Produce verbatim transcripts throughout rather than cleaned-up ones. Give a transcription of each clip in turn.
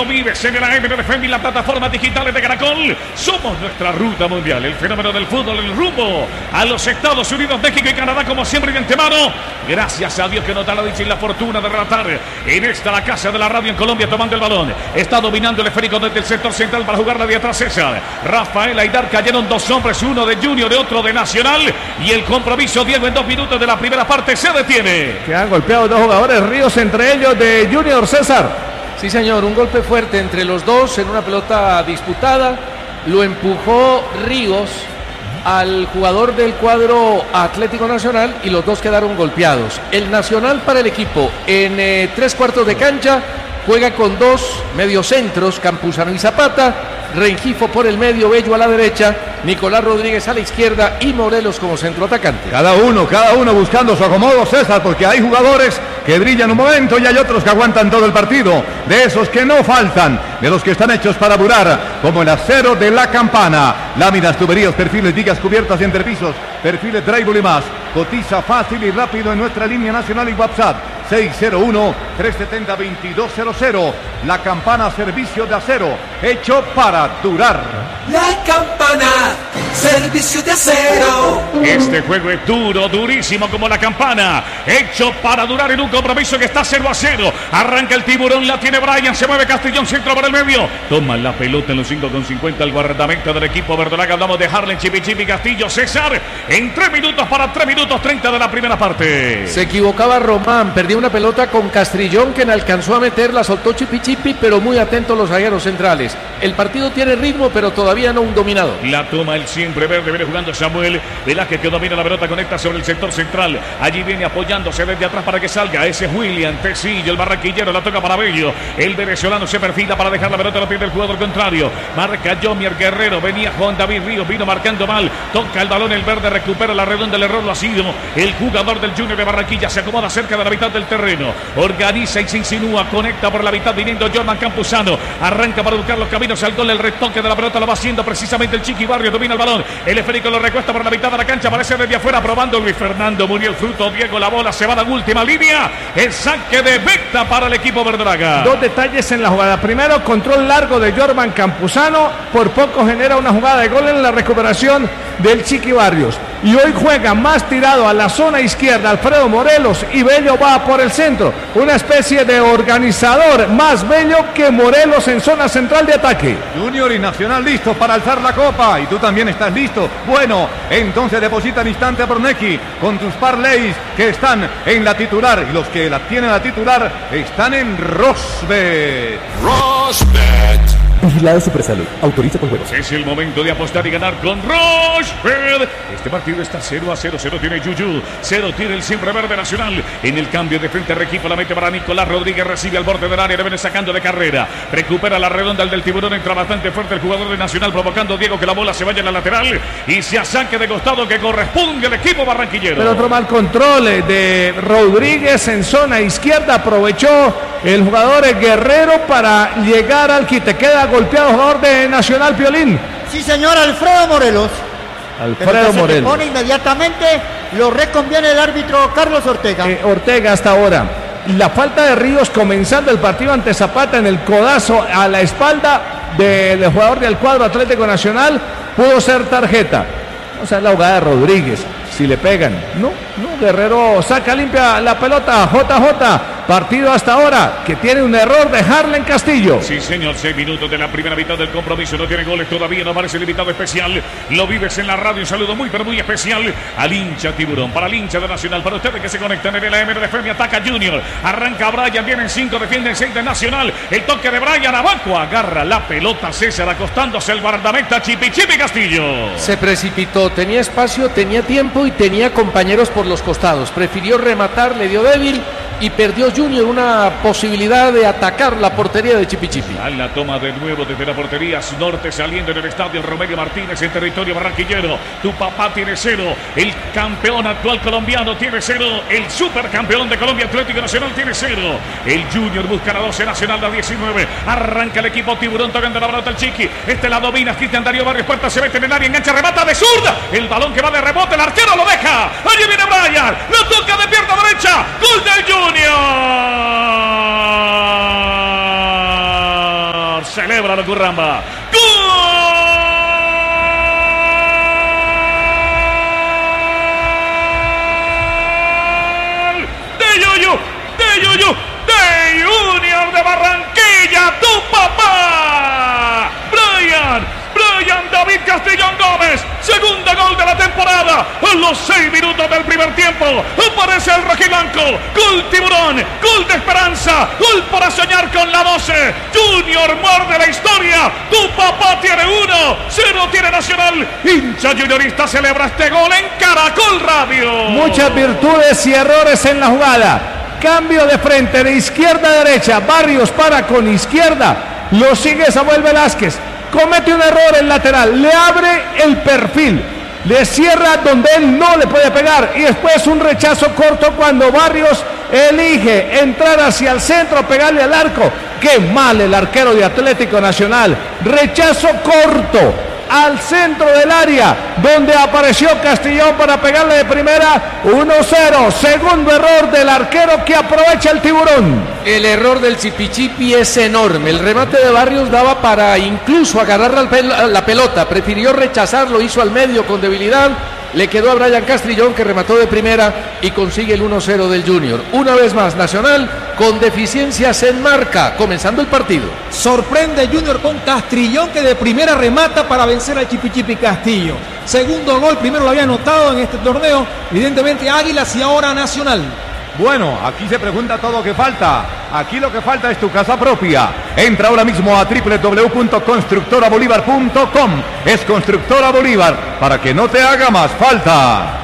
Lo vives en el A M de F M y las plataformas digitales de Caracol. Somos nuestra ruta mundial, el fenómeno del fútbol, el rumbo a los Estados Unidos, México y Canadá, como siempre de antemano. Gracias a Dios que nos da la dicha y la fortuna de relatar en esta la casa de la radio en Colombia, tomando el balón. Está dominando el esférico desde el sector central para jugarla de atrás César. Rafael Aidar, cayeron dos hombres, uno de Junior y otro de Nacional. Y el compromiso, Diego, en dos minutos de la primera parte se detiene. Que han golpeado dos jugadores, Ríos entre ellos de Junior, César. Sí, señor, un golpe fuerte entre los dos en una pelota disputada. Lo empujó Ríos al jugador del cuadro Atlético Nacional y los dos quedaron golpeados. El Nacional para el equipo en eh, tres cuartos de cancha juega con dos mediocentros, Campuzano y Zapata, Rengifo por el medio, Bello a la derecha, Nicolás Rodríguez a la izquierda y Morelos como centro atacante. Cada uno, cada uno buscando su acomodo, César, porque hay jugadores que brillan un momento y hay otros que aguantan todo el partido, de esos que no faltan, de los que están hechos para durar, como el acero de La Campana. Láminas, tuberías, perfiles, vigas cubiertas y entrepisos, perfiles drywall y más. Cotiza fácil y rápido en nuestra línea nacional y WhatsApp seis cero uno, tres siete cero, dos dos cero cero. La Campana, servicio de acero, hecho para durar. La Campana, servicio de acero. Este juego es duro, durísimo como La Campana, hecho para durar en un compromiso que está cero a cero. Arranca el tiburón, la tiene Brian, se mueve Castellón, centro por el medio. Toma la pelota en los cinco con cincuenta el guardameta del equipo verdolaga. Hablamos de Harlen, Chipi Chipi Castillo, César, en tres minutos para tres minutos treinta de la primera parte. Se equivocaba Román, perdió una pelota con Castrillón que no alcanzó a meter, la soltó Chipi Chipi, pero muy atentos los zagueros centrales. El partido tiene ritmo, pero todavía no un dominado. La toma el siempre verde, viene jugando Samuel Velázquez, que domina la pelota, conecta sobre el sector central. Allí viene apoyándose desde atrás para que salga. Ese es William Tecillo, el barranquillero, la toca para Bello. El venezolano se perfila para dejar la pelota a los pies del jugador contrario. Marca Yomier Guerrero, venía Juan David Ríos, vino marcando mal. Toca el balón, el verde recupera la redonda, el error lo ha sido el jugador del Junior de Barranquilla. Se acomoda cerca de la mitad del terreno, organiza y se insinúa, conecta por la mitad viniendo Jordan Campuzano. Arranca para buscar los caminos al gol, el retoque de la pelota lo va haciendo precisamente el Chiqui Barrio, domina el balón, el esférico lo recuesta por la mitad de la cancha, aparece desde afuera probando Luis Fernando Muriel Fruto, Diego, la bola se va a la última línea, el saque de meta para el equipo verdolaga. Dos detalles en la jugada. Primero, control largo de Jordan Campuzano, por poco genera una jugada de gol en la recuperación del Chiqui Barrios. Y hoy juega más tirado a la zona izquierda Alfredo Morelos y Bello va por el centro. Una especie de organizador, más Bello que Morelos en zona central de ataque. Junior y Nacional listos para alzar la copa y tú también estás listo. Bueno, entonces deposita al instante a Brunecki con tus parlays que están en la titular y los que la tienen a titular están en Rosbet. Rosbet. Vigilado Supersalud. Autoriza con juegos. Es el momento de apostar y ganar con Rosbet. Este partido está cero a cero. Cero tiene Yuyu. Cero tiene el siempre verde Nacional. En el cambio de frente Requito la mete para Nicolás Rodríguez. Recibe al borde del área. Le viene sacando de carrera. Recupera la redonda el del tiburón. Entra bastante fuerte el jugador de Nacional. Provocando Diego que la bola se vaya en la lateral. Y se saque de costado que corresponde al equipo barranquillero. Pero otro mal control de Rodríguez en zona izquierda. Aprovechó el jugador Guerrero para llegar al quite. Queda golpeado el jugador de Nacional, Piolín. Sí, señor, Alfredo Morelos. Alfredo se Morelos. pone inmediatamente, lo reconviene el árbitro Carlos Ortega. Eh, Ortega hasta ahora. La falta de Ríos comenzando el partido ante Zapata en el codazo a la espalda del jugador del cuadro Atlético Nacional pudo ser tarjeta. O sea, la jugada de Rodríguez. Si le pegan, no, no, Guerrero saca limpia la pelota, J J, partido hasta ahora, que tiene un error de Harlen Castillo. Sí, señor, seis minutos de la primera mitad del compromiso, no tiene goles todavía, no aparece el invitado especial, lo vives en la radio, un saludo muy, pero muy especial al hincha tiburón, para el hincha de Nacional, para ustedes que se conectan en el A M de F M, ataca Junior, arranca Brian, vienen cinco, defienden seis de Nacional, el toque de Brian, abajo, agarra la pelota César, acostándose el guardameta Chipi Chipi Castillo. Se precipitó, tenía espacio, tenía tiempo y tenía compañeros por los costados. Prefirió rematar, le dio débil y perdió Junior una posibilidad de atacar la portería de Chipi Chipi. A la toma de nuevo desde la portería norte saliendo en el estadio Romelio Martínez en territorio barranquillero. Tu papá tiene cero, el campeón actual colombiano tiene cero, el supercampeón de Colombia Atlético Nacional tiene cero. El Junior busca la doce, Nacional la diecinueve. Arranca el equipo tiburón tocando la pelota al Chiqui. Este la domina Cristian Darío Barrios, puerta se mete en el área, engancha, remata de zurda. El balón que va de rebote, el arquero lo deja. Allí viene Brian, lo toca de pierna derecha. Gol del Junior. celebra la Curramba. ¡Gol de Yuyu! ¡De Yuyu! ¡De Junior de Barranquilla! ¡Tu papá! ¡Brian! Brian David Castrillón Gómez, segundo gol de la temporada, en los seis minutos del primer tiempo, aparece el rojiblanco, gol tiburón, gol de esperanza, gol para soñar con la doce, Junior muerde la historia, tu papá tiene uno, cero tiene Nacional, hincha juniorista celebra este gol en Caracol Radio. Muchas virtudes y errores en la jugada, cambio de frente, de izquierda a derecha, Barrios para con izquierda, lo sigue Samuel Velázquez, comete un error en lateral, le abre el perfil, le cierra donde él no le puede pegar y después un rechazo corto cuando Barrios elige entrar hacia el centro, pegarle al arco. Qué mal el arquero de Atlético Nacional, rechazo corto al centro del área donde apareció Castrillón para pegarle de primera. Uno cero, segundo error del arquero que aprovecha el tiburón. El error del Chipichipi es enorme, el remate de Barrios daba para incluso agarrar la, pel- la pelota, prefirió rechazarlo, hizo al medio con debilidad, le quedó a Brian Castrillón que remató de primera y consigue el uno cero del Junior. Una vez más Nacional con deficiencias en marca, comenzando el partido. Sorprende Junior con Castrillón que de primera remata para vencer al Chipichipi Castillo. Segundo gol, primero lo había anotado en este torneo, evidentemente Águilas y ahora Nacional. Bueno, aquí se pregunta todo lo que falta. Aquí lo que falta es tu casa propia. Entra ahora mismo a doble u doble u doble u punto constructora bolívar punto com. Es Constructora Bolívar para que no te haga más falta.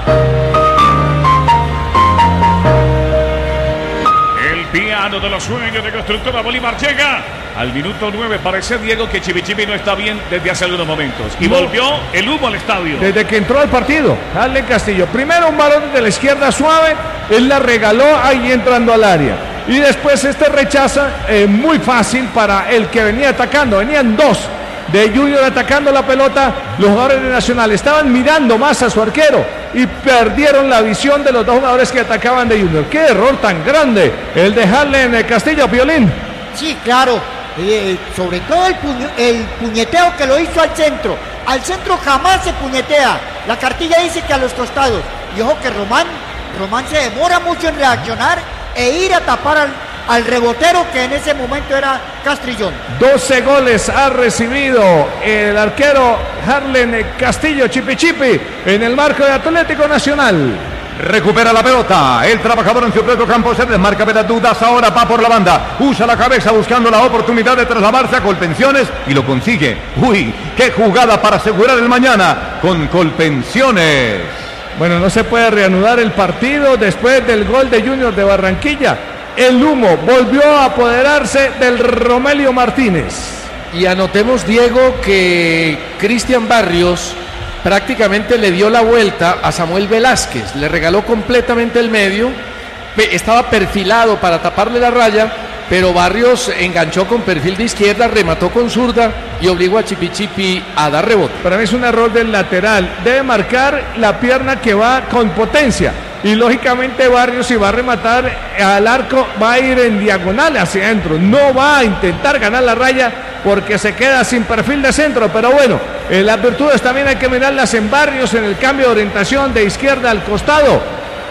El piano de los sueños de Constructora Bolívar llega al minuto nueve. Parece, Diego, que Chipichipi no está bien desde hace algunos momentos. Y No. volvió el humo al estadio. Desde que entró al partido, Harlen Castillo. Primero un balón desde la izquierda suave, él la regaló ahí entrando al área. Y después este rechaza eh, muy fácil para el que venía atacando. Venían dos de Junior atacando la pelota. Los jugadores de Nacional estaban mirando más a su arquero y perdieron la visión de los dos jugadores que atacaban de Junior. Qué error tan grande el de Harlen Castillo, Piolín. Sí, claro. Eh, sobre todo el, puño- el puñeteo que lo hizo al centro. Al centro jamás se puñetea. La cartilla dice que a los costados. Y ojo que Román, Román se demora mucho en reaccionar e ir a tapar al, al rebotero que en ese momento era Castrillón. doce goles ha recibido el arquero Harlen Castillo Chipichipi en el marco de Atlético Nacional. Recupera la pelota, el trabajador en su propio campo se desmarca de las dudas, ahora va por la banda, usa la cabeza buscando la oportunidad de trasladarse a Colpensiones y lo consigue. Uy, qué jugada para asegurar el mañana con Colpensiones. Bueno, no se puede reanudar el partido después del gol de Junior de Barranquilla. El humo volvió a apoderarse del Romelio Martínez. Y anotemos, Diego, que Cristian Barrios prácticamente le dio la vuelta a Samuel Velázquez, le regaló completamente el medio, pe- estaba perfilado para taparle la raya, pero Barrios enganchó con perfil de izquierda, remató con zurda y obligó a Chipichipi a dar rebote. Para mí es un error del lateral, debe marcar la pierna que va con potencia. Y lógicamente Barrios, si va a rematar al arco, va a ir en diagonal hacia adentro, no va a intentar ganar la raya porque se queda sin perfil de centro. Pero bueno, eh, las virtudes también hay que mirarlas en Barrios, en el cambio de orientación de izquierda al costado.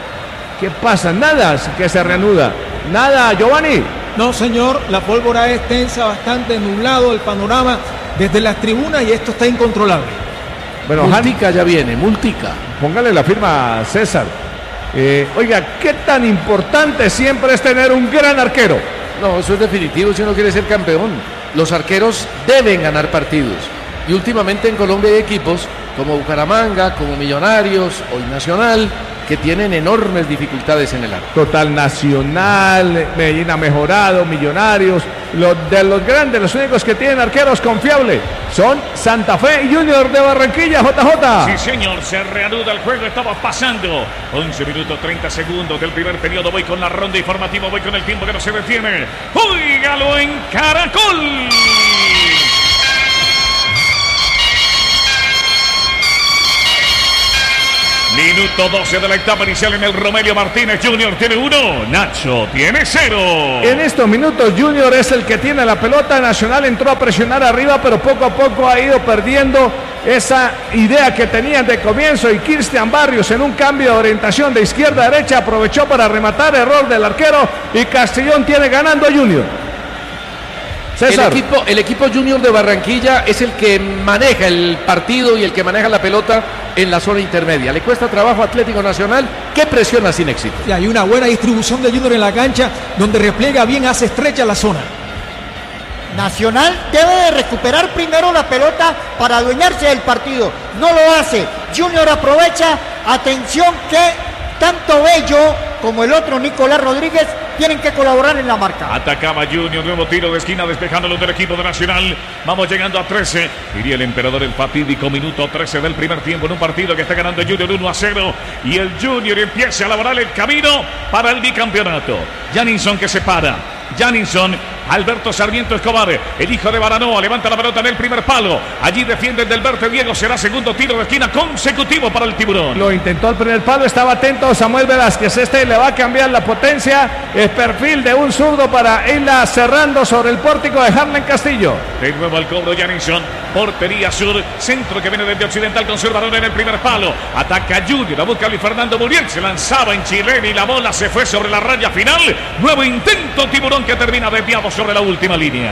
¿Qué pasa? Nada que se reanuda. Nada, Giovanni. No, señor, la pólvora es tensa, bastante nublado el panorama desde las tribunas y esto está incontrolable. Bueno, Multica ya viene, Multica. Póngale la firma a César. Eh, oiga, ¿qué tan importante siempre es tener un gran arquero? No, eso es definitivo si uno quiere ser campeón. Los arqueros deben ganar partidos. Y últimamente en Colombia hay equipos como Bucaramanga, como Millonarios, hoy Nacional, que tienen enormes dificultades en el arco. Total, Nacional, Medellín ha mejorado, Millonarios, los de los grandes, los únicos que tienen arqueros confiables son Santa Fe y Junior de Barranquilla, J J. Sí, señor, se reanuda el juego, estamos pasando once minutos treinta segundos del primer periodo. Voy con la ronda informativa, voy con el tiempo que no se detiene. ¡Óigalo en Caracol! Minuto Minuto doce de la etapa inicial en el Romelio Martínez. Junior tiene uno, Nacho tiene cero. En estos minutos Junior es el que tiene la pelota. Nacional entró a presionar arriba, pero poco a poco ha ido perdiendo esa idea que tenían de comienzo, y Cristian Barrios en un cambio de orientación de izquierda a derecha aprovechó para rematar, error del arquero, y Castellón tiene ganando a Junior. César. El equipo, el equipo Junior de Barranquilla es el que maneja el partido y el que maneja la pelota en la zona intermedia. Le cuesta trabajo a Atlético Nacional, que presiona sin éxito. Y hay una buena distribución de Junior en la cancha, donde repliega bien, hace estrecha la zona. Nacional debe de recuperar primero la pelota para adueñarse del partido. No lo hace. Junior aprovecha. Atención que tanto Bello como el otro Nicolás Rodríguez tienen que colaborar en la marca. Atacaba Junior, nuevo tiro de esquina despejándolo del equipo de Nacional. Vamos llegando a trece. Diría el emperador, el fatídico minuto trece del primer tiempo en un partido que está ganando Junior uno a cero. Y el Junior empieza a elaborar el camino para el bicampeonato. Janinson que se para. Janinson, Alberto Sarmiento Escobar, el hijo de Baranoa, levanta la pelota en el primer palo. Allí defiende el del Verte Diego, será segundo tiro de esquina consecutivo para el Tiburón. Lo intentó al primer palo, estaba atento Samuel Velázquez. Este le va a cambiar la potencia, el perfil de un zurdo para irla cerrando sobre el pórtico de Harlan Castillo. De nuevo al cobro Janinson, portería sur, centro que viene desde Occidental con su balón en el primer palo. Ataca Junior, la busca Luis Fernando Muriel, se lanzaba en chilena y la bola se fue sobre la raya final. Nuevo intento Tiburón que termina desviado sobre la última línea.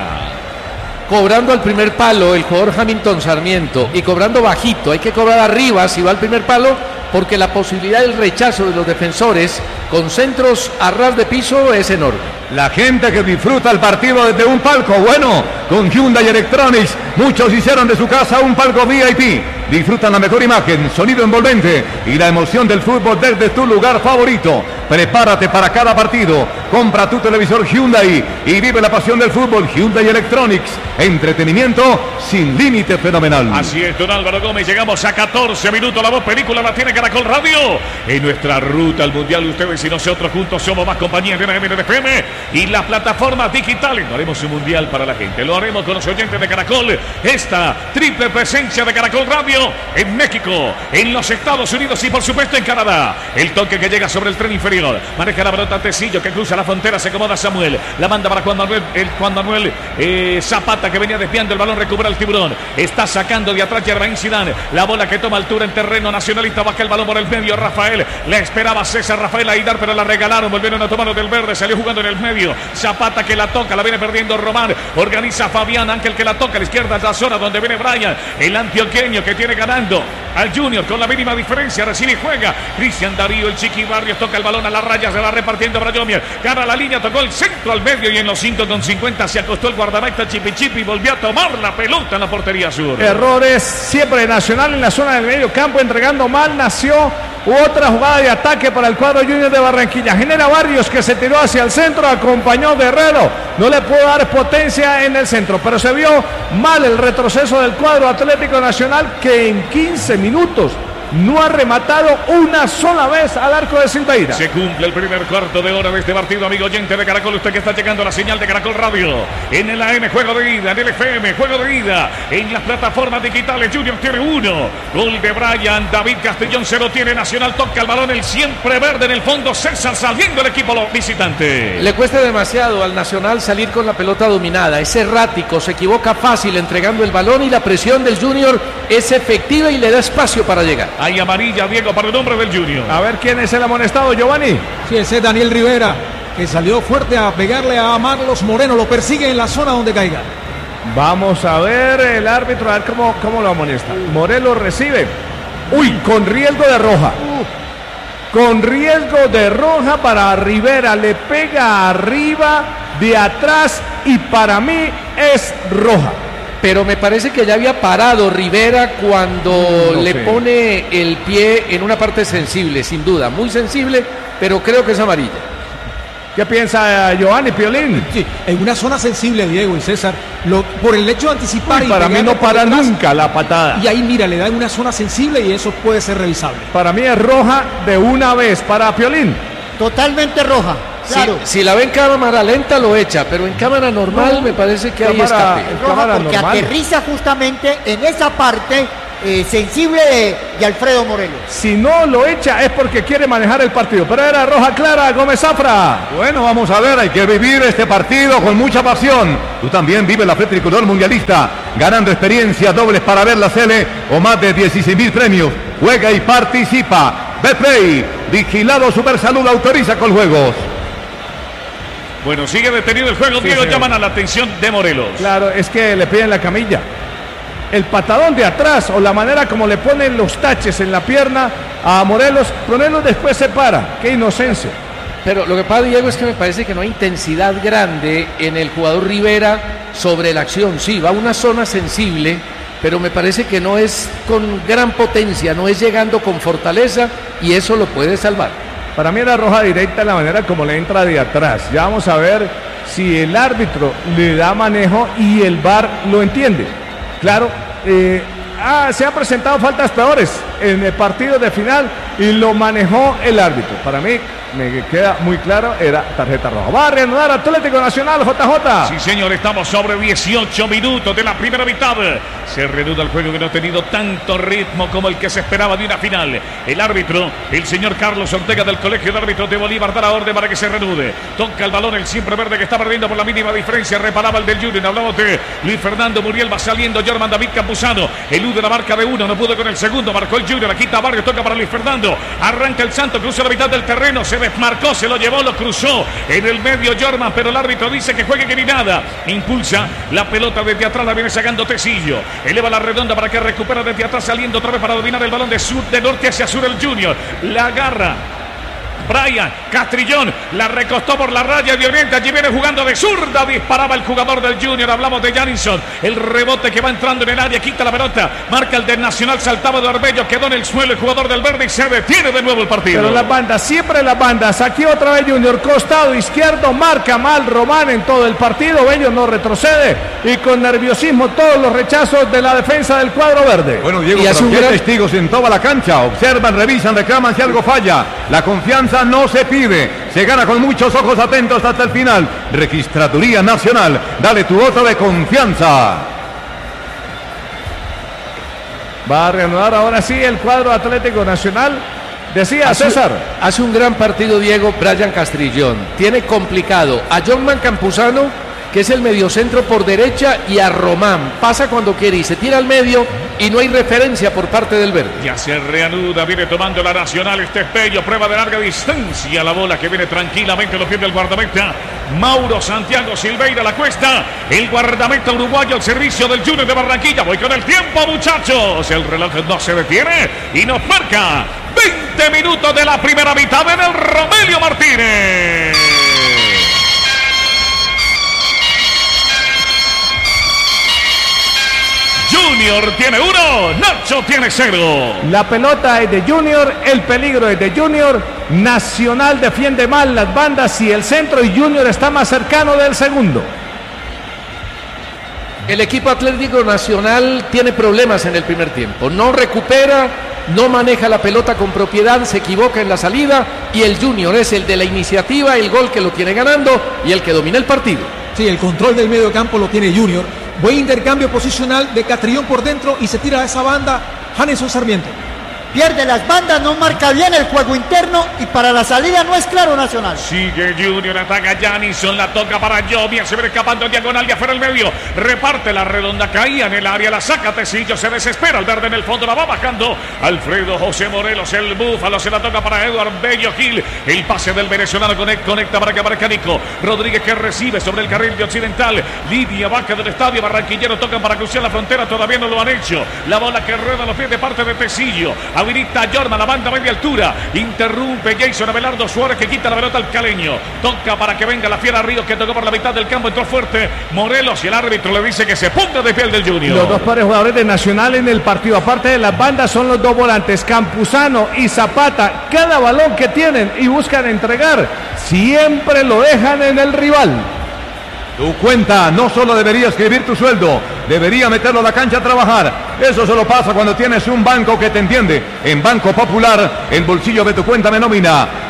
Cobrando al primer palo el jugador Hamilton Sarmiento, y cobrando bajito, hay que cobrar arriba si va al primer palo, porque la posibilidad del rechazo de los defensores con centros a ras de piso es enorme. La gente que disfruta el partido desde un palco, bueno, con Hyundai Electronics, muchos hicieron de su casa un palco V I P. Disfrutan la mejor imagen, sonido envolvente y la emoción del fútbol desde tu lugar favorito. Prepárate para cada partido, compra tu televisor Hyundai y vive la pasión del fútbol. Hyundai Electronics, entretenimiento sin límite fenomenal. Así es, don Álvaro Gómez, llegamos a catorce minutos, la voz película la tiene Caracol Radio. En nuestra ruta al Mundial, ustedes y nosotros juntos somos más compañías de la M N F M y las plataformas digitales. Lo haremos un Mundial para la gente, lo haremos con los oyentes de Caracol. Esta triple presencia de Caracol Radio en México, en los Estados Unidos y por supuesto en Canadá. El toque que llega sobre el tren inferior, maneja la pelota Tecillo que cruza la frontera, se acomoda Samuel, la manda para Juan Manuel, el Juan Manuel eh, Zapata que venía desviando el balón, recupera el Tiburón, está sacando de atrás Germain Zidane, la bola que toma altura en terreno nacionalista, baja el balón por el medio, Rafael, la esperaba César Rafael Aidar, pero la regalaron, volvieron a tomarlo del verde, salió jugando en el medio, Zapata que la toca, la viene perdiendo Román, organiza Fabián, Ángel que la toca a la izquierda, la zona donde viene Brian, el antioqueño que tiene ganando al Junior con la mínima diferencia, recibe y juega Cristian Darío, el Chiqui Barrios, toca el balón a la raya, se va repartiendo para Yomier, gana la línea, tocó el centro al medio y en los cinco con cincuenta se acostó el guardameta Chipi Chipi y volvió a tomar la pelota en la portería sur. Errores siempre Nacional en la zona del medio campo, entregando mal, nació otra jugada de ataque para el cuadro Junior de Barranquilla. Genera Barrios que se tiró hacia el centro, acompañó Guerrero, no le pudo dar potencia en el centro, pero se vio mal el retroceso del cuadro Atlético Nacional, que en quince minutos no ha rematado una sola vez al arco de Silveira. Se cumple el primer cuarto de hora de este partido, amigo oyente de Caracol. Usted que está llegando a la señal de Caracol Radio, en el A M, juego de ida, en el F M, juego de ida, en las plataformas digitales. Junior tiene uno, gol de Brian, David Castellón se lo tiene. Nacional toca el balón, el siempre verde en el fondo, César saliendo el equipo visitante. Le cuesta demasiado al Nacional salir con la pelota dominada, es errático, se equivoca fácil entregando el balón y la presión del Junior es efectiva y le da espacio para llegar. Hay amarilla, Diego, para el nombre del Junior. A ver quién es el amonestado, Giovanni. Sí, ese es Daniel Rivera, que salió fuerte a pegarle a Marlos Moreno, lo persigue en la zona donde caiga. Vamos a ver el árbitro, a ver cómo, cómo lo amonesta. Morelos recibe. Uy, con riesgo de roja. Con riesgo de roja para Rivera. Le pega arriba, de atrás, y para mí es roja. Pero me parece que ya había parado Rivera cuando no le sé. pone el pie en una parte sensible, sin duda, muy sensible, pero creo que es amarilla. ¿Qué piensa Giovanni Piolín? Sí, en una zona sensible, Diego y César, lo, por el hecho de anticipar. Uy, y para mí no para detrás, nunca la patada. Y ahí, mira, le da en una zona sensible y eso puede ser revisable. Para mí es roja de una vez para Piolín. Totalmente roja. Claro. Si, si la ve en cámara lenta lo echa, pero en cámara normal no, me parece que hay escape. Roja porque normal. Aterriza justamente en esa parte eh, sensible de, de Alfredo Morelos. Si no lo echa es porque quiere manejar el partido. Pero era roja clara, Gómez Zafra. Bueno, vamos a ver, hay que vivir este partido con mucha pasión. Tú también vives la fe tricolor mundialista, ganando experiencia, dobles para ver la Sele o más de dieciséis mil premios. Juega y participa. Betplay, vigilado Supersalud, autoriza con juegos. Bueno, sigue detenido el juego, sí, Diego, señor. Llaman a la atención de Morelos. Claro, es que le piden la camilla. El patadón de atrás o la manera como le ponen los taches en la pierna a Morelos, Morelos después se para. Qué inocencia. Pero lo que pasa, Diego, es que me parece que no hay intensidad grande en el jugador Rivera sobre la acción. Sí, va a una zona sensible, pero me parece que no es con gran potencia, no es llegando con fortaleza y eso lo puede salvar. Para mí era roja directa la manera como le entra de atrás. Ya vamos a ver si el árbitro le da manejo y el V A R lo entiende. Claro, eh, ah, se han presentado faltas peores en el partido de final y lo manejó el árbitro. Para mí, me queda muy claro, era tarjeta roja. Va a reanudar Atlético Nacional, J J. Sí, señor, estamos sobre dieciocho minutos de la primera mitad. Se reanuda el juego que no ha tenido tanto ritmo como el que se esperaba de una final. El árbitro, el señor Carlos Ortega del Colegio de Árbitros de Bolívar, da la orden para que se reanude. Toca el balón el siempre verde que está perdiendo por la mínima diferencia. Reparaba el del Junior. Hablamos de Luis Fernando Muriel. Va saliendo Jorman David Campuzano. Elude la marca de uno, no pudo con el segundo. Marcó el Junior. Aquí está Barrios, toca para Luis Fernando. Arranca el Santo, cruza la mitad del terreno. Se desmarcó, se lo llevó, lo cruzó en el medio Jorman, pero el árbitro dice que juegue que ni nada. Impulsa la pelota desde atrás, la viene sacando Tecillo. Eleva la redonda para que recupera desde atrás, saliendo otra vez para dominar el balón de sur, de norte hacia sur el Junior. La agarra Brian Castrillón, la recostó por la raya de Oriente, allí viene jugando de zurda, disparaba el jugador del Junior, hablamos de Janison, el rebote que va entrando en el área, quita la pelota, marca el del Nacional, saltaba de Arbello, quedó en el suelo el jugador del Verde y se detiene de nuevo el partido. Pero las bandas, siempre las bandas, aquí otra vez Junior, costado izquierdo, marca mal Román en todo el partido, Bello no retrocede y con nerviosismo todos los rechazos de la defensa del cuadro verde. Bueno, Diego, pero aquí gran... testigos en toda la cancha, observan, revisan, reclaman si algo falla, la confianza no se pide, se gana con muchos ojos atentos hasta el final. Registraduría Nacional, dale tu voto de confianza. Va a reanudar ahora sí el cuadro Atlético Nacional. Decía hace, César. Hace un gran partido Diego Brian Castrillón. Tiene complicado a Jorman Campuzano, que es el mediocentro por derecha, y a Román. Pasa cuando quiere y se tira al medio y no hay referencia por parte del Verde. Ya se reanuda, viene tomando la Nacional, este es Bello, prueba de larga distancia, la bola que viene tranquilamente a los pies del guardameta Mauro Santiago Silveira, la cuesta, el guardameta uruguayo al servicio del Junior de Barranquilla. Voy con el tiempo, muchachos, el reloj no se detiene y nos marca veinte minutos de la primera mitad en el Romelio Martínez. Junior tiene uno, Nacho tiene cero. La pelota es de Junior, el peligro es de Junior. Nacional defiende mal las bandas y el centro, y Junior está más cercano del segundo. El equipo Atlético Nacional tiene problemas en el primer tiempo. No recupera, no maneja la pelota con propiedad, se equivoca en la salida y el Junior es el de la iniciativa, el gol que lo tiene ganando y el que domina el partido. Sí, el control del medio campo lo tiene Junior. Buen intercambio posicional de Castrillón por dentro y se tira a esa banda Janeson Sarmiento. Pierde las bandas, no marca bien el juego interno y para la salida no es claro Nacional. Sigue Junior, ataca Janison, la toca para Jovia, se ve escapando en diagonal de afuera el medio, reparte la redonda, caía en el área, la saca Tecillo, se desespera el Verde en el fondo, la va bajando Alfredo José Morelos, el búfalo, se la toca para Eduardo Bello Gil, el pase del venezolano conecta, conecta para que aparezca Nico Rodríguez, que recibe sobre el carril de occidental, línea baja del estadio Barranquillero, tocan para cruzar la frontera, todavía no lo han hecho, la bola que rueda a los pies de parte de Tecillo, habilita a Jorman, la banda a media altura, interrumpe Jason Abelardo Suárez, que quita la pelota al caleño, toca para que venga la fiera Ríos, que tocó por la mitad del campo, entró fuerte Morelos y el árbitro le dice que se ponga de pie el del Junior. Los dos pares jugadores de Nacional en el partido, aparte de las bandas, son los dos volantes, Campuzano y Zapata. Cada balón que tienen y buscan entregar, siempre lo dejan en el rival. Tu cuenta no solo debería escribir tu sueldo, debería meterlo a la cancha a trabajar. Eso solo pasa cuando tienes un banco que te entiende. En Banco Popular, el bolsillo de tu cuenta me nómina.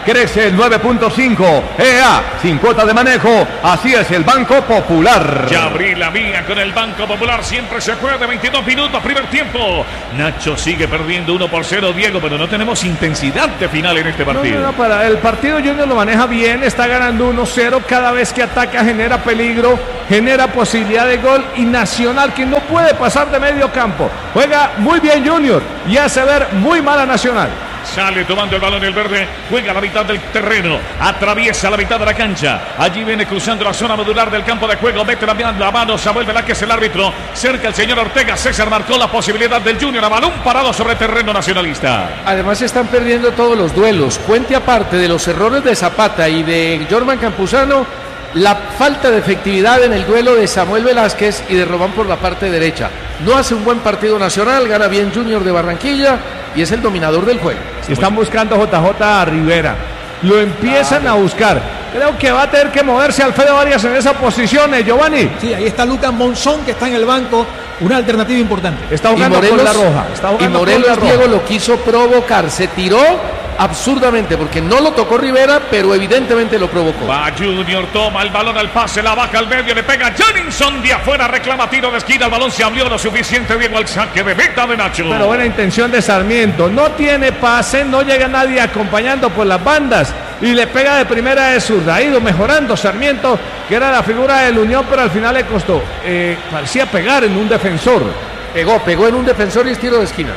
crece el nueve punto cinco. E A, sin cuota de manejo, así es el Banco Popular. Ya abrí la mía con el Banco Popular, siempre se puede, veintidós minutos, primer tiempo. Nacho sigue perdiendo uno por cero, Diego, pero no tenemos intensidad de final en este partido. No, no, no, para el partido Junior lo maneja bien, está ganando uno cero, cada vez que ataca genera peligro, genera posibilidad de gol, y Nacional, que no puede pasar de medio campo, juega muy bien Junior y hace ver muy mal a Nacional. Sale tomando el balón el verde, juega a la mitad del terreno, atraviesa la mitad de la cancha, allí viene cruzando la zona modular del campo de juego, mete la, la mano, Samuel Velázquez el árbitro, cerca el señor Ortega, César marcó la posibilidad del Junior a balón parado sobre terreno nacionalista. Además están perdiendo todos los duelos, cuente aparte de los errores de Zapata y de Jorman Campuzano, la falta de efectividad en el duelo de Samuel Velázquez y de Román por la parte derecha. No hace un buen partido Nacional, gana bien Junior de Barranquilla y es el dominador del juego. Están buscando J J a Rivera, lo empiezan claro. a buscar. Creo que va a tener que moverse Alfredo Arias en esa posición, ¿eh, Giovanni? Sí, ahí está Lucas Monzón, que está en el banco, una alternativa importante. Está jugando con la roja. Está jugando y Morelos Diego lo quiso provocar, se tiró absurdamente porque no lo tocó Rivera, pero evidentemente lo provocó. Va Junior, toma el balón al pase, la baja al medio, le pega Jenninson de afuera, reclama tiro de esquina, el balón se abrió lo suficiente, Diego, al saque de meta de Nacho. Pero buena intención de Sarmiento, no tiene pase, no llega nadie acompañando por las bandas y le pega de primera de zurda. Ha ido mejorando Sarmiento, que era la figura del Unión, pero al final le costó. Eh, parecía pegar en un defensor. Pegó, pegó en un defensor y es tiro de esquina.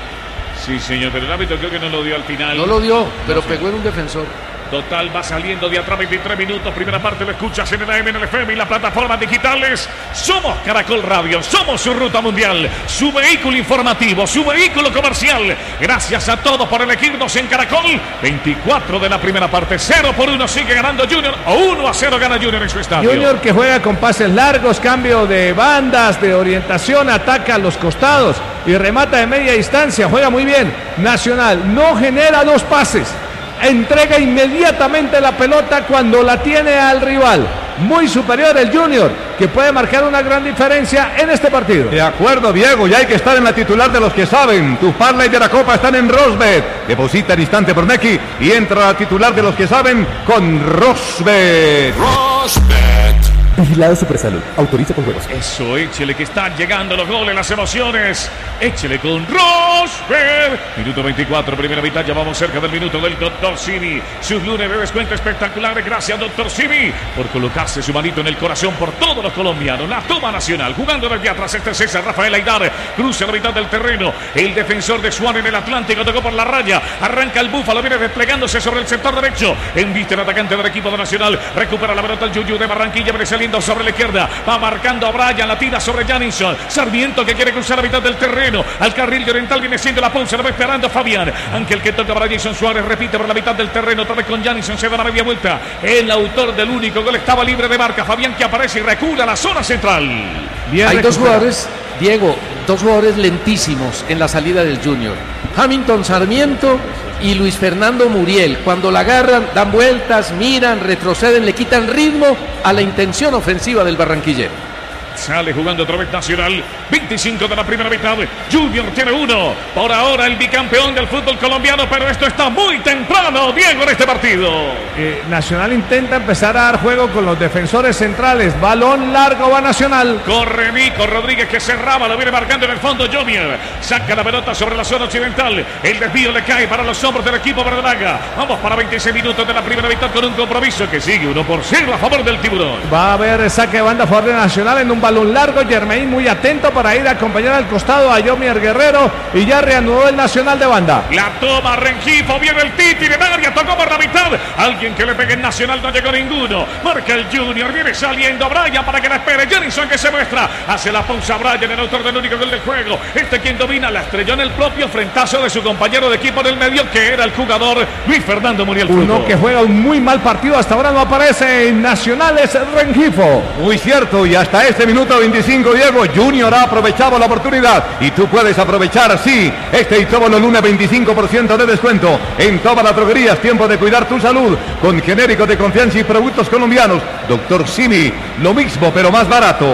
Sí, señor, pero el árbitro creo que no lo dio al final. No lo dio, pero no, pegó sí. en un defensor. Total, va saliendo de atrás, veintitrés minutos, primera parte lo escuchas en el A M, en el F M y las plataformas digitales. Somos Caracol Radio, somos su ruta mundial, su vehículo informativo, su vehículo comercial. Gracias a todos por elegirnos en Caracol. veinticuatro de la primera parte, cero por uno sigue ganando Junior, o uno a cero gana Junior en su estadio. Junior que juega con pases largos, cambio de bandas, de orientación, ataca a los costados y remata de media distancia, juega muy bien. Nacional no genera dos pases, entrega inmediatamente la pelota cuando la tiene al rival. Muy superior el Junior, que puede marcar una gran diferencia en este partido. De acuerdo, Diego, ya hay que estar en la titular de los que saben. Tus parlays de la Copa están en Rosbet. Deposita en instante por Nequi y entra a la titular de los que saben con Rosbet. Rosbet. Vigilado Supersalud. Autoriza con juegos. Eso, échele que están llegando los goles, las emociones. Échele con Rosberg. Minuto veinticuatro, primera mitad. Ya vamos cerca del minuto del doctor Simi. Sus lunes de descuento espectaculares. Gracias, doctor Simi, por colocarse su manito en el corazón por todos los colombianos. La toma Nacional. Jugando desde atrás. Este es César Rafael Aidar. Cruza la mitad del terreno. El defensor de Suárez en el Atlántico. Tocó por la raya. Arranca el Búfalo. Viene desplegándose sobre el sector derecho. Enviste el atacante del equipo de Nacional. Recupera la pelota el Yuyu de Barranquilla. Viene saliendo sobre la izquierda, va marcando a Brian, la tira sobre Janison, Sarmiento que quiere cruzar la mitad del terreno, al carril de Oriental viene siendo la pausa, lo va esperando Fabián, Ángel que toca para Jason Suárez, repite por la mitad del terreno, otra vez con Janison, se da la media vuelta, el autor del único gol estaba libre de marca, Fabián que aparece y recula a la zona central. Bien Hay recuperado. dos jugadores, Diego, dos jugadores lentísimos en la salida del Junior, Hamilton Sarmiento y Luis Fernando Muriel. Cuando la agarran, dan vueltas, miran, retroceden, le quitan ritmo a la intención ofensiva del barranquillero. Sale jugando otra vez Nacional, veinticinco de la primera mitad, Junior tiene uno, por ahora el bicampeón del fútbol colombiano, pero esto está muy temprano, Diego, en este partido. Eh, Nacional intenta empezar a dar juego con los defensores centrales, balón largo va Nacional. Corre Nico Rodríguez que cerraba, lo viene marcando en el fondo Jomier, saca la pelota sobre la zona occidental, el desvío le cae para los hombros del equipo verdolaga. Vamos para veintiséis minutos de la primera mitad con un compromiso que sigue uno por cero a favor del Tiburón. Va a haber saque de banda a favor de Nacional en un balón largo, Germain muy atento para ir a acompañar al costado a Yomier Guerrero y ya reanudó el Nacional de banda. La toma Rengifo, viene el Titi de Maria, tocó por la mitad, alguien que le pegue en Nacional, no llegó ninguno, marca el Junior, viene saliendo Brian para que la espere, Jenison que se muestra, hace la pausa Brian, el autor del único gol del juego, este quien domina, la estrelló en el propio frentazo de su compañero de equipo en el medio que era el jugador Luis Fernando Muriel. Uno que juega un muy mal partido, hasta ahora no aparece en Nacional, es Rengifo. Muy cierto, y hasta este minuto veinticinco, Diego, Junior ha aprovechado la oportunidad y tú puedes aprovechar, sí, este y todos los lunes veinticinco por ciento de descuento en todas las droguerías. Tiempo de cuidar tu salud con genéricos de confianza y productos colombianos. doctor Simi, lo mismo pero más barato.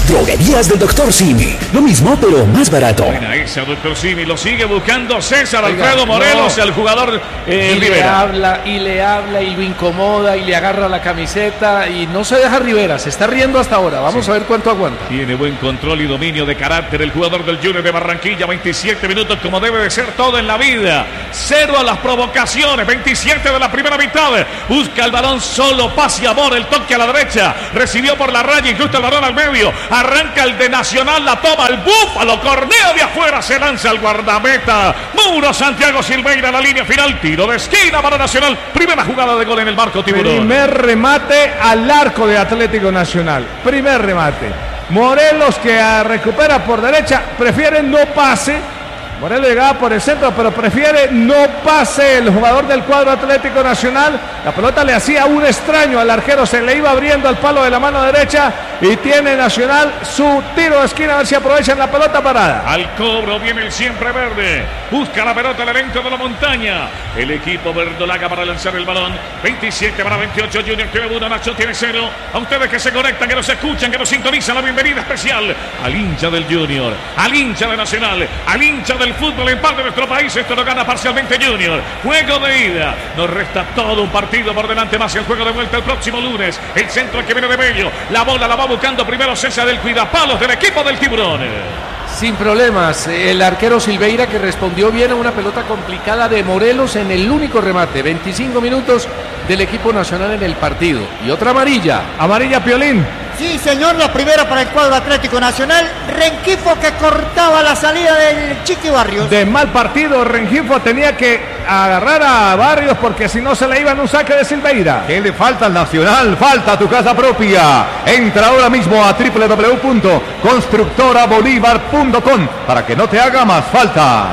Droguerías del doctor Simi. Lo mismo, pero más barato. Buena esa, doctor Simi. Lo sigue buscando César Oiga, Alfredo Morelos, no. el jugador eh, y Rivera. le habla, y le habla, y lo incomoda, y le agarra la camiseta, y no se deja Rivera. Se está riendo hasta ahora. Vamos sí. a ver cuánto aguanta. Tiene buen control y dominio de carácter el jugador del Junior de Barranquilla. veintisiete minutos como debe de ser todo en la vida. Cero a las provocaciones. veintisiete de la primera mitad. Busca el balón solo. Paz y amor. El toque a la derecha. Recibió por la raya. Incluso el balón al medio. Arranca el de Nacional. La toma el Búfalo. Cornea de afuera. Se lanza el guardameta. Muro Santiago Silveira. La línea final. Tiro de esquina para Nacional. Primera jugada de gol en el marco tiburón. Primer remate al arco de Atlético Nacional. Primer remate. Morelos que recupera por derecha. Prefiere no pase. Morelos llegaba por el centro, pero prefiere no pase el jugador del cuadro Atlético Nacional. La pelota le hacía un extraño al arquero, se le iba abriendo al palo de la mano derecha y tiene Nacional su tiro de esquina, a ver si aprovechan la pelota parada. Al cobro viene el siempre verde, busca la pelota el evento de la montaña. El equipo verdolaga para lanzar el balón. veintisiete para veintiocho, Junior tiene uno, Nacho tiene cero. A ustedes que se conectan, que nos escuchan, que nos sintonizan, la bienvenida especial al hincha del Junior, al hincha de Nacional, al hincha del el fútbol en parte de nuestro país. Esto lo gana parcialmente Junior. Juego de ida. Nos resta todo un partido por delante, más el juego de vuelta el próximo lunes. El centro que viene de Bello. La bola la va buscando primero César del cuidapalos del equipo del Tiburón. Sin problemas, el arquero Silveira que respondió bien a una pelota complicada de Morelos en el único remate. veinticinco minutos del equipo nacional en el partido. Y otra amarilla. Amarilla Piolín. Sí, señor, la primera para el cuadro Atlético Nacional. Rengifo que cortaba la salida del Chiqui Barrios. De mal partido, Rengifo tenía que agarrar a Barrios porque si no se le iba en un saque de Silveira. ¿Qué le falta al Nacional? Falta tu casa propia. Entra ahora mismo a doble u doble u doble u punto constructora bolívar punto com para que no te haga más falta.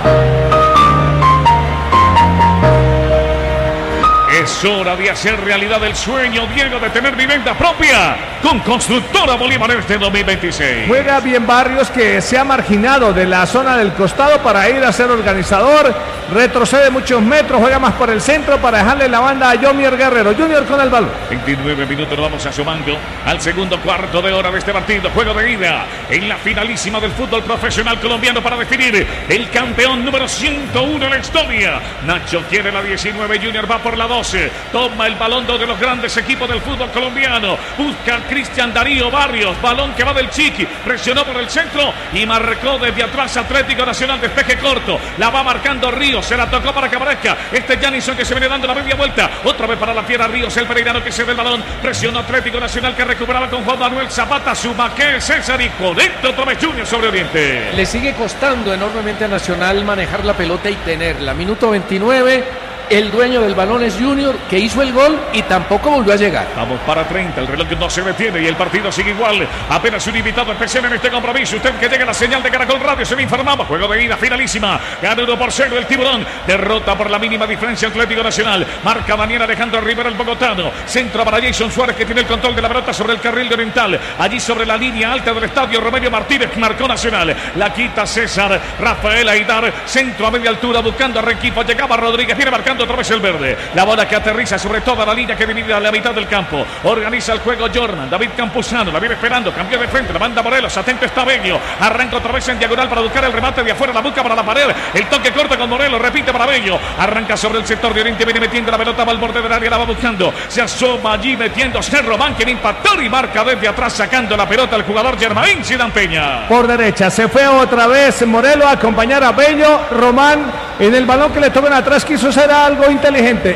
Es hora de hacer realidad el sueño, Diego, de tener vivienda propia con Constructora Bolívar este dos mil veintiséis. Juega bien Barrios, que se ha marginado de la zona del costado para ir a ser organizador. Retrocede muchos metros, juega más por el centro para dejarle la banda a Jomier Guerrero. Junior con el balón. veintinueve minutos, nos vamos asomando al segundo cuarto de hora de este partido. Juego de ida en la finalísima del fútbol profesional colombiano para definir el campeón número ciento uno en la historia. Nacho quiere la diecinueve, Junior va por la doce. Toma el balón de los grandes equipos del fútbol colombiano. Busca a Cristian Darío Barrios. Balón que va del Chiqui. Presionó por el centro y marcó desde atrás Atlético Nacional. Despeje corto. La va marcando Ríos. Se la tocó para que aparezca este Janison que se viene dando la media vuelta. Otra vez para la fiera Ríos. El pereirano que se ve el balón. Presionó Atlético Nacional que recuperaba con Juan Manuel Zapata. Suma que César y conecta otra vez Junior sobre Oriente. Le sigue costando enormemente a Nacional manejar la pelota y tenerla. Minuto veintinueve. El dueño del balón es Junior, que hizo el gol y tampoco volvió a llegar. Vamos para treinta, el reloj no se detiene y el partido sigue igual. Apenas un invitado especial en este compromiso. Usted que llega la señal de Caracol Radio, se le informamos. Juego de ida finalísima. Gana uno por cero el Tiburón. Derrota por la mínima diferencia Atlético Nacional. Marca Daniel Alejandro Rivera, el bogotano. Centro para Jason Suárez, que tiene el control de la pelota sobre el carril de Oriental. Allí sobre la línea alta del estadio, Romelio Martínez marcó Nacional. La quita César. Rafael Aidar. Centro a media altura buscando a Rengifo. Llegaba Rodríguez. Viene marcando otra vez el verde. La bola que aterriza sobre toda la línea que divide a la mitad del campo. Organiza el juego Jordan. David Campuzano la viene esperando. Cambió de frente. La manda Morelos. Atento está Bello. Arranca otra vez en diagonal para buscar el remate de afuera. La busca para la pared. El toque corto con Morelos. Repite para Bello. Arranca sobre el sector de Oriente. Viene metiendo la pelota. Va al borde del área. La va buscando. Se asoma allí metiéndose Román. Quiere impactar y marca desde atrás sacando la pelota al jugador Germain Zidane Peña. Por derecha. Se fue otra vez Morelos a acompañar a Bello. Román en el balón que le tocan atrás quiso hacer algo inteligente.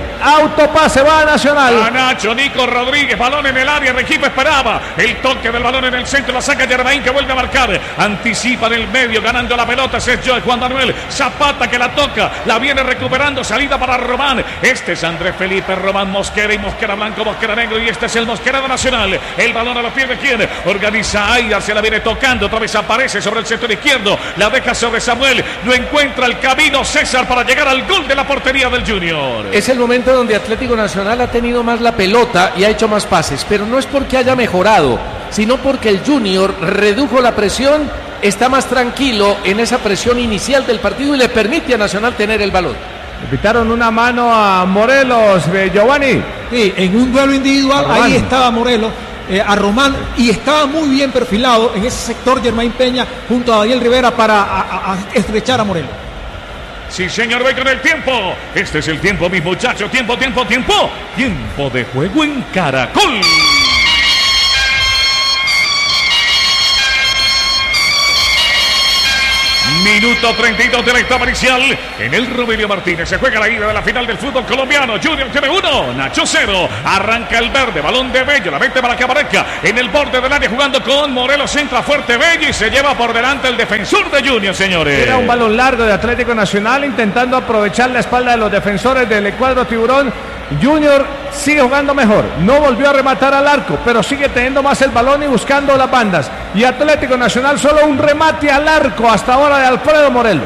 Autopase va a Nacional. A Nacho, Nico Rodríguez, balón en el área, Rengifo esperaba el toque del balón en el centro, la saca Germain que vuelve a marcar, anticipa en el medio, ganando la pelota, ese es Joe Juan Manuel Zapata que la toca, la viene recuperando, salida para Román, este es Andrés Felipe Román Mosquera y Mosquera Blanco, Mosquera Negro y este es el Mosquera de Nacional, el balón a los pies de quien, organiza Aida, se la viene tocando, otra vez aparece sobre el sector izquierdo, la deja sobre Samuel, no encuentra el camino César para llegar al gol de la portería del Junior. Es el momento donde Atlético Nacional ha tenido más la pelota y ha hecho más pases, pero no es porque haya mejorado, sino porque el Junior redujo la presión, está más tranquilo en esa presión inicial del partido y le permite a Nacional tener el balón. Le pitaron una mano a Morelos, eh, Giovanni. Sí, en un duelo individual, ahí estaba Morelos. eh, a Román y estaba muy bien perfilado en ese sector Germain Peña junto a Daniel Rivera para a, a, a estrechar a Morelos. Sí, señor, voy con el tiempo. Este es el tiempo, mis muchachos. Tiempo, tiempo, tiempo. Tiempo de juego en Caracol. Minuto treinta y dos de la etapa inicial. En el Romelio Martínez se juega la ida de la final del fútbol colombiano. Junior tiene uno, Nacho cero. Arranca el verde, balón de Bello. La mete para que aparezca en el borde del área jugando con Morelos. Entra fuerte Bello y se lleva por delante el defensor de Junior, señores. Era un balón largo de Atlético Nacional intentando aprovechar la espalda de los defensores del cuadro tiburón. Junior sigue jugando mejor, no volvió a rematar al arco, pero sigue teniendo más el balón y buscando las bandas. Y Atlético Nacional solo un remate al arco hasta ahora de Alfredo Morelos.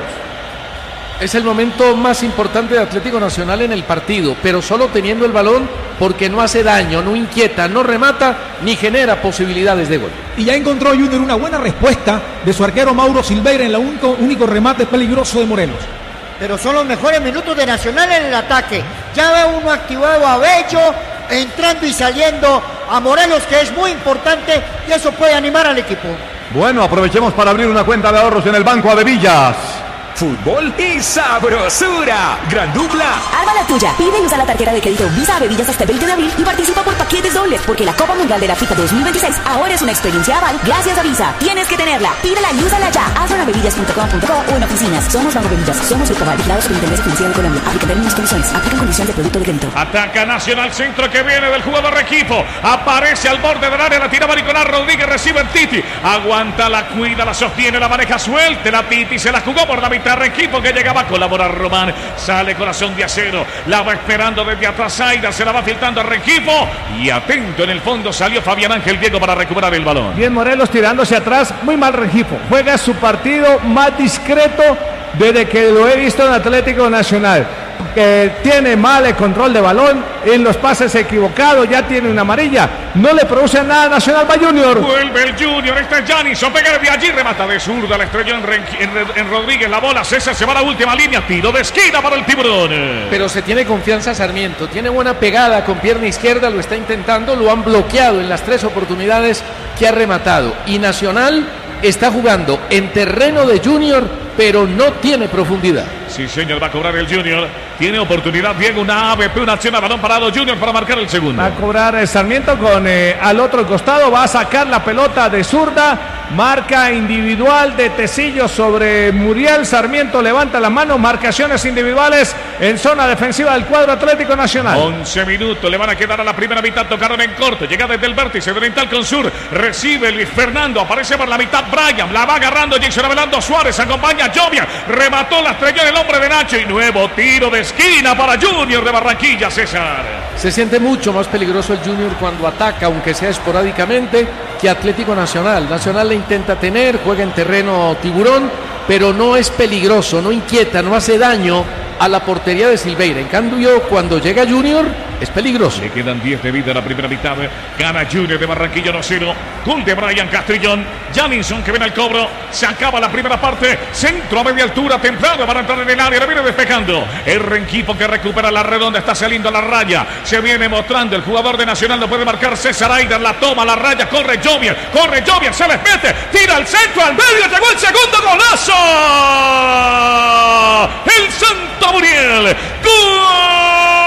Es el momento más importante de Atlético Nacional en el partido, pero solo teniendo el balón porque no hace daño, no inquieta, no remata ni genera posibilidades de gol. Y ya encontró Junior una buena respuesta de su arquero Mauro Silveira en el único, único remate peligroso de Morelos. Pero son los mejores minutos de Nacional en el ataque. Ya ve uno activado a Bello, entrando y saliendo a Morelos, que es muy importante, y eso puede animar al equipo. Bueno, aprovechemos para abrir una cuenta de ahorros en el Banco Avevillas. Fútbol y sabrosura. Gran dupla. Arma la tuya. Pide y usa la tarjeta de crédito Visa Avevillas hasta el veinte de abril y participa por paquetes dobles, porque la Copa Mundial de la FIFA dos mil veintiséis ahora es una experiencia aval gracias a Visa. Tienes que tenerla. Pídela y úsala ya. Hazlo en avevillas punto com punto co o en oficinas. Somos Banco Avevillas. Somos el Cobal, vigilados por Intendencia Financiera de Colombia. Aplica términos y condiciones. Aplican condiciones de producto de crédito. Ataca Nacional, centro que viene del jugador equipo. Aparece al borde del área, la tira Nicolás Rodríguez, recibe el Titi. Aguanta, la cuida, la sostiene, la maneja suelta. La Titi se la jugó por la mitad equipo que llegaba a colaborar Román. Sale corazón de acero. La va esperando desde atrás Aida. Se la va filtrando a Rengifo. Y atento en el fondo salió Fabián Ángel Diego para recuperar el balón. Bien Morelos tirándose atrás. Muy mal Rengifo. Juega su partido más discreto desde que lo he visto en Atlético Nacional. Que tiene mal el control de balón, en los pases equivocados, ya tiene una amarilla, no le produce nada Nacional va Junior. Vuelve el Junior, este es Janison, pega de allí, remata de zurda, la estrelló en, en, en Rodríguez, la bola, César se va a la última línea, tiro de esquina para el tiburón. Pero se tiene confianza Sarmiento, tiene buena pegada con pierna izquierda, lo está intentando, lo han bloqueado en las tres oportunidades que ha rematado. Y Nacional está jugando en terreno de Junior, pero no tiene profundidad. Sí, señor, va a cobrar el Junior. Tiene oportunidad, Diego, una A B P, una acción a balón parado Junior para marcar el segundo. Va a cobrar el Sarmiento con eh, al otro costado, va a sacar la pelota de zurda. Marca individual de Tecillo sobre Muriel. Sarmiento levanta la mano, marcaciones individuales en zona defensiva del cuadro Atlético Nacional. once minutos, le van a quedar a la primera mitad, tocaron en corto, llega desde el vértice de oriental con sur, recibe Luis Fernando, aparece por la mitad Brian, la va agarrando Jason Abelardo Suárez, acompaña a Jovia, remató la estrella del hombre de Nacho y nuevo tiro de esquina para Junior de Barranquilla, César. Se siente mucho más peligroso el Junior cuando ataca, aunque sea esporádicamente, que Atlético Nacional. Nacional le intenta tener, juega en terreno tiburón, pero no es peligroso, no inquieta, no hace daño a la portería de Silveira. En cambio, cuando llega Junior, es peligroso. Le quedan diez de vida en la primera mitad. Gana Junior de Barranquilla uno cero. Gol de Brian Castrillón. Janinson que viene al cobro. Se acaba la primera parte. Centro a media altura. Templado para entrar en el área. Le viene despejando. El Rengifo que recupera la redonda. Está saliendo a la raya. Se viene mostrando. El jugador de Nacional no puede marcar. César Aider la toma, la raya. Corre Jovier. Corre Jovier. Se les mete. Tira al centro. Al medio. Llegó el segundo golazo. El Santo Muriel. ¡Gol!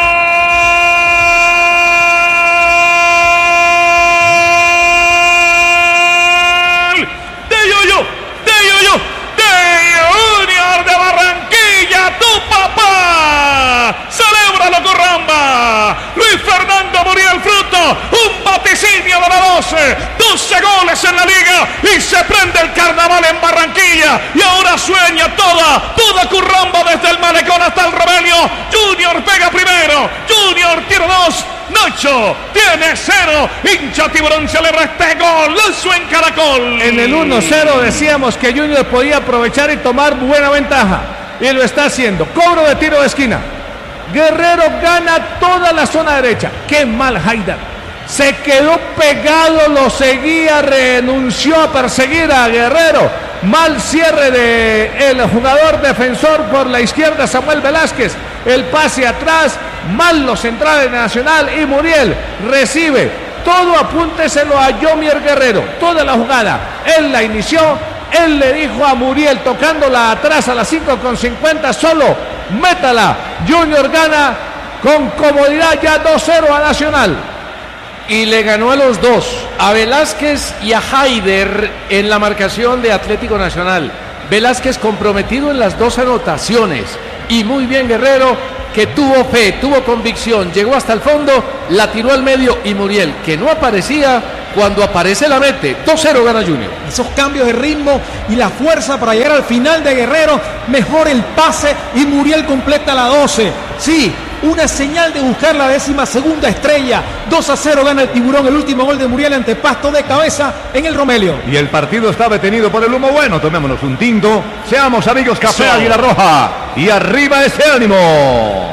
¡Celébralo, Corramba! Luis Fernando Muriel Fruto, un vaticinio de la doce, doce goles en la liga y se prende el carnaval en Barranquilla y ahora sueña toda, toda Curramba desde el malecón hasta el Romelio. Junior pega primero, Junior tira dos, Nacho tiene cero, hincha tiburón celebra este golazo en Caracol. En el uno cero decíamos que Junior podía aprovechar y tomar buena ventaja y lo está haciendo. Cobro de tiro de esquina. Guerrero gana toda la zona derecha. Qué mal Haidar. Se quedó pegado, lo seguía, renunció a perseguir a Guerrero. Mal cierre de el jugador defensor por la izquierda, Samuel Velázquez. El pase atrás, mal los centrales de Nacional y Muriel recibe. todo apúnteselo a Yomier Guerrero, toda la jugada, él la inició, él le dijo a Muriel, tocándola atrás a las cinco con cincuenta, solo, métala, Junior gana con comodidad ya dos cero a Nacional. Y le ganó a los dos, a Velázquez y a Haider en la marcación de Atlético Nacional. Velázquez comprometido en las dos anotaciones, y muy bien Guerrero, que tuvo fe, tuvo convicción, llegó hasta el fondo, la tiró al medio, y Muriel, que no aparecía, cuando aparece la mete. dos cero gana Junior. Esos cambios de ritmo y la fuerza para llegar al final de Guerrero, mejor el pase y Muriel completa la doce. Sí, una señal de buscar la décima segunda estrella. dos a cero gana el Tiburón, el último gol de Muriel ante Pasto de cabeza en el Romelio. Y el partido está detenido por el humo bueno. Tomémonos un tinto, seamos amigos, Café So. Águila Roja, y arriba ese ánimo.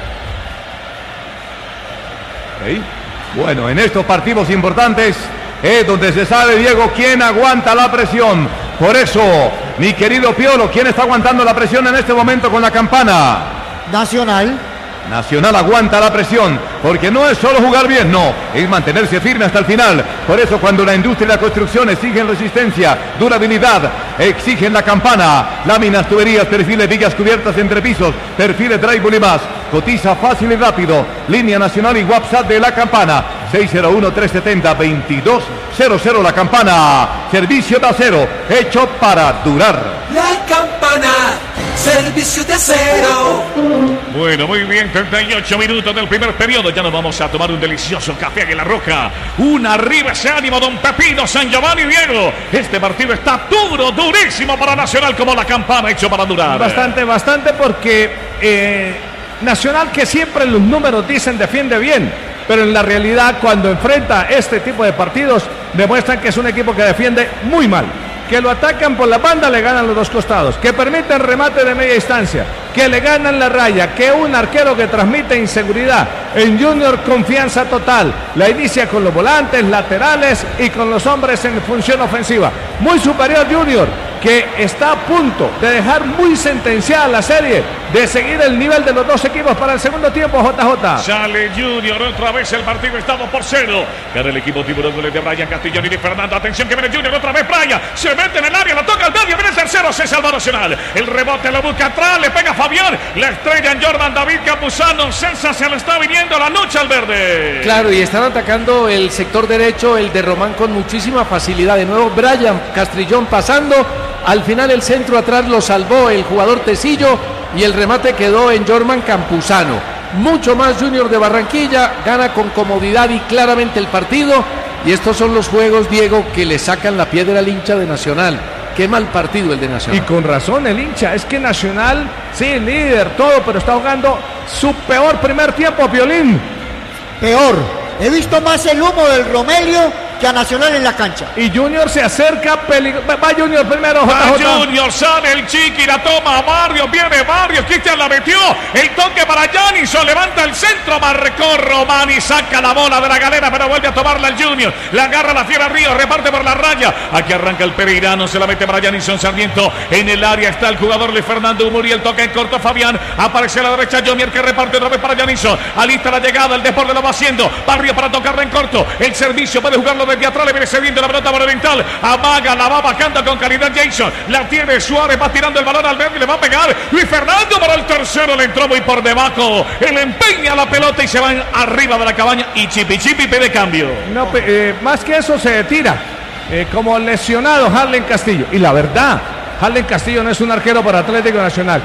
¿Okay? Bueno, en estos partidos importantes es donde se sabe, Diego, quién aguanta la presión. Por eso, mi querido Piolo, ¿quién está aguantando la presión en este momento con la campana? Nacional. Nacional aguanta la presión, porque no es solo jugar bien, no, es mantenerse firme hasta el final. Por eso cuando la industria y la construcción exigen resistencia, durabilidad, exigen la campana, láminas, tuberías, perfiles, vigas cubiertas, entrepisos, perfiles, drywall y más. Cotiza fácil y rápido. Línea nacional y WhatsApp de la campana, seis cero uno, tres siete cero, veintidós cero cero. La campana, servicio de acero, hecho para durar. La campana, servicio de acero. Bueno, muy bien, treinta y ocho minutos del primer periodo. Ya nos vamos a tomar un delicioso café Águila Roja. Un arriba ese ánimo, don Pepino San Giovanni, Diego. Este partido está duro, durísimo para Nacional, como la campana, hecho para durar. Bastante, bastante, porque eh, Nacional, que siempre los números dicen defiende bien, pero en la realidad cuando enfrenta este tipo de partidos demuestran que es un equipo que defiende muy mal. Que lo atacan por la banda, le ganan los dos costados, que permiten remate de media distancia, que le ganan la raya, que un arquero que transmite inseguridad. En Junior, confianza total, la inicia con los volantes, laterales y con los hombres en función ofensiva. Muy superior Junior, que está a punto de dejar muy sentenciada la serie, de seguir el nivel de los dos equipos para el segundo tiempo. J J. Sale Junior, otra vez el partido está dos por cero. Gana el equipo Tiburón, goles de Brian Castellón y de Fernando. Atención que viene Junior, otra vez Brian. Se mete en el área, la toca al medio, viene el tercero, se salva Nacional. El rebote lo busca atrás, le pega Fabián. La estrella en Jordan David Campuzano. César se le está viniendo la noche al verde. Claro, y están atacando el sector derecho, el de Román, con muchísima facilidad. De nuevo Brian Castrillón pasando. Al final el centro atrás lo salvó el jugador Tecillo y el remate quedó en Jorman Campuzano. Mucho más Junior de Barranquilla, gana con comodidad y claramente el partido. Y estos son los juegos, Diego, que le sacan la piedra al hincha de Nacional. Qué mal partido el de Nacional. Y con razón el hincha, es que Nacional, sí, líder, todo, pero está jugando su peor primer tiempo, Piolín. Peor. He visto más el humo del Romelio que a Nacional en la cancha. Y Junior se acerca, peligro... va Junior primero. Va J J. Junior, sale el Chiqui, la toma Barrios, viene Barrios, Cristian la metió, el toque para Janison, levanta el centro, marcó Román y saca la bola de la galera, pero vuelve a tomarla el Junior, la agarra la fiera Río, reparte por la raya, aquí arranca el pereirano, se la mete para Janison Sarmiento, en el área está el jugador de Fernando Muriel, toca en corto Fabián, aparece a la derecha Jomier que reparte otra vez para Janison, alista la llegada, el desborde lo va haciendo, Barrios para tocarla en corto, el servicio puede jugarlo desde atrás, le viene cediendo la pelota monumental, amaga, la va bajando con calidad Jason, la tiene Suárez, va tirando el balón al verde y le va a pegar Luis Fernando para el tercero, le entró muy por debajo, él empeña la pelota y se van arriba de la cabaña y Chipi Chipi pide cambio. No, eh, más que eso se tira eh, como lesionado Harlen Castillo, y la verdad, Harlen Castillo no es un arquero para Atlético Nacional.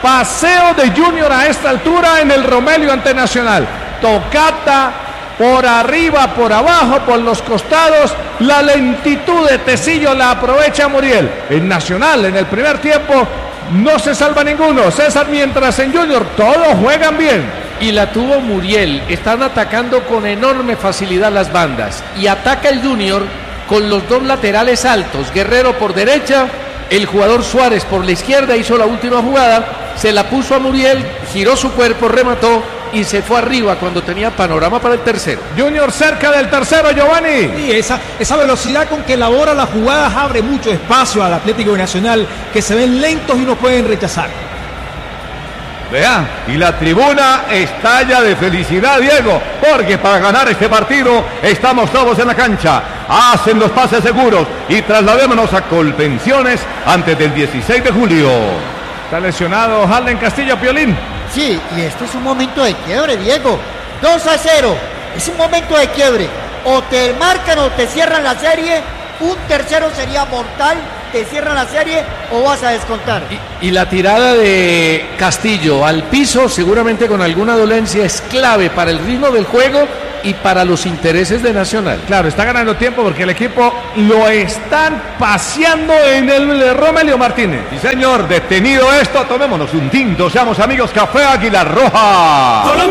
Paseo de Junior a esta altura en el Romelio ante Nacional, tocata por arriba, por abajo, por los costados, la lentitud de Tecillo la aprovecha Muriel. En Nacional, en el primer tiempo, no se salva ninguno, César, mientras en Junior todos juegan bien. Y la tuvo Muriel, están atacando con enorme facilidad las bandas. Y ataca el Junior con los dos laterales altos, Guerrero por derecha, el jugador Suárez por la izquierda, hizo la última jugada, se la puso a Muriel, giró su cuerpo, remató y se fue arriba cuando tenía panorama para el tercero. Junior cerca del tercero, Giovanni. Y esa, esa velocidad con que elabora las jugadas abre mucho espacio al Atlético Nacional, que se ven lentos y no pueden rechazar. Vea, y la tribuna estalla de felicidad, Diego, porque para ganar este partido estamos todos en la cancha. Hacen los pases seguros y trasladémonos a Colpensiones antes del dieciséis de julio. Está lesionado Halden Castillo, Piolín. Sí, y este es un momento de quiebre, Diego. dos a cero, es un momento de quiebre. O te marcan o te cierran la serie. Un tercero sería mortal, te cierran la serie o vas a descontar. Y, y la tirada de Castillo al piso, seguramente con alguna dolencia, es clave para el ritmo del juego y para los intereses de Nacional. Claro, está ganando tiempo porque el equipo lo están paseando en el de Romelio Martínez. Sí, señor, detenido esto, tomémonos un tinto, seamos amigos, Café Águila Roja. Colombia.